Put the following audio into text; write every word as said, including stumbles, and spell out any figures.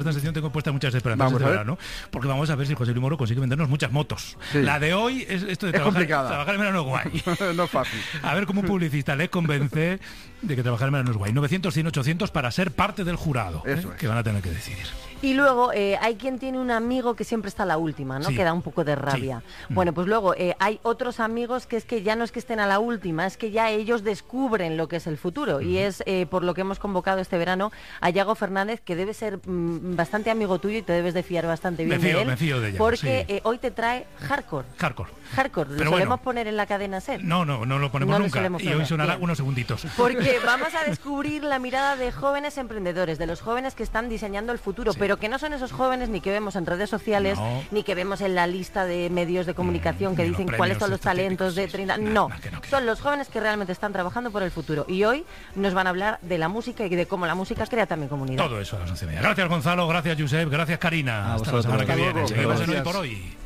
esta sección tengo puestas muchas esperanzas Vamos este a ver. verano, porque vamos a ver si José Luis Moro consigue vendernos muchas motos. Sí. La de hoy es esto de Es trabajar, complicada. trabajar en verano es guay. No es fácil. A ver cómo un publicista le convence de que trabajar en verano es guay. novecientos, cien, ochocientos para ser parte del jurado, Eso ¿eh? es. Que van a tener que decidir. Y luego eh, hay quien tiene un amigo que siempre está a la última, ¿no? Sí. Que da un poco de rabia. Sí. Bueno, pues luego eh, hay otros amigos que es que ya no es que estén a la última, es que ya ellos descubren lo que es el futuro. Uh-huh. Y es eh, por lo que hemos convocado este verano a Yago Fernández, que debe ser mm, bastante amigo tuyo y te debes de fiar bastante bien Me fío, de él. me fío de Yago, porque sí. eh, hoy te trae hardcore. Hardcore. Hardcore, ¿lo Pero solemos bueno, poner en la cadena SER? No, no, no lo ponemos No lo nunca. solemos Y hoy poner. sonará Bien. unos segunditos. Porque vamos a descubrir la mirada de jóvenes emprendedores, de los jóvenes que están diseñando el futuro, Sí. pero que no son esos jóvenes ni que vemos en redes sociales, No. ni que vemos en la lista de medios de comunicación Mm, que ni los dicen premios cuáles son los estos talentos de típicos, sí. treinta... No, No, no, que no, que son no. los jóvenes que realmente están trabajando por el futuro. Y hoy nos van a hablar de la música y de cómo la música crea también comunidad. Todo eso a las once y media. Gracias, Gonzalo. Gracias, Josep. Gracias, Karina. A Hasta la vosotros. semana que Hasta viene. luego. Seguimos en Hoy Gracias. por Hoy.